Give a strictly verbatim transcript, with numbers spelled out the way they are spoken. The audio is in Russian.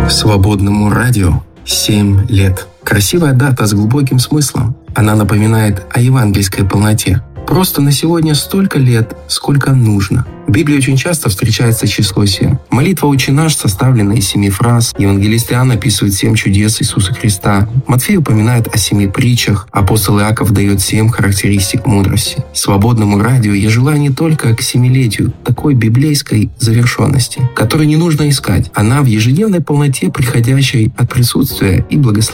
Свободному радио семь лет. Красивая дата с глубоким смыслом. Она напоминает о евангельской полноте. Просто на сегодня столько лет, сколько нужно. В Библии очень часто встречается число семь. Молитва «Отче наш» составлена из семи фраз. Евангелист Иоанн описывает семь чудес Иисуса Христа. Матфей упоминает о семи притчах. Апостол Иаков дает семь характеристик мудрости. Свободному радио я желаю не только к семилетию такой библейской завершенности, которую не нужно искать. Она в ежедневной полноте, приходящей от присутствия и благословения